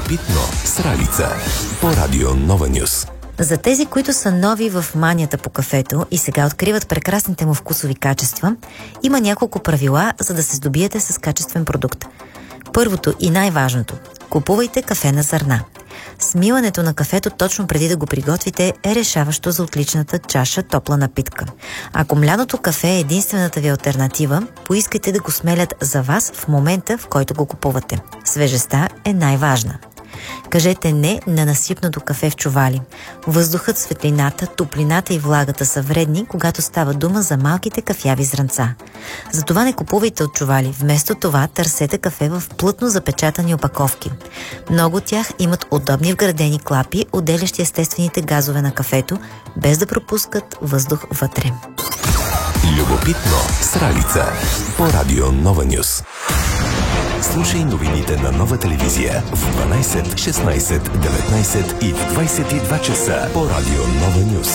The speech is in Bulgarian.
Любопитно с Ралица по Радио Нова Нюс. За тези, които са нови в манията по кафето и сега откриват прекрасните му вкусови качества, има няколко правила, за да се здобиете с качествен продукт. Първото и най-важното – купувайте кафе на зърна. Смилането на кафето точно преди да го приготвите е решаващо за отличната чаша топла напитка. Ако мляното кафе е единствената ви алтернатива, поискайте да го смелят за вас в момента, в който го купувате. Свежестта е най-важна. Кажете не на насипното кафе в чували. Въздухът, светлината, топлината и влагата са вредни, когато става дума за малките кафяви зранца. Затова не купувайте от чували. Вместо това търсете кафе в плътно запечатани опаковки. Много от тях имат удобни вградени клапи, отделящи естествените газове на кафето, без да пропускат въздух вътре. Любопитно с Ралица по Радио Нова Нюс. Слушай новините на Нова телевизия в 12, 16, 19 и в 22 часа по Радио Нова Нюс.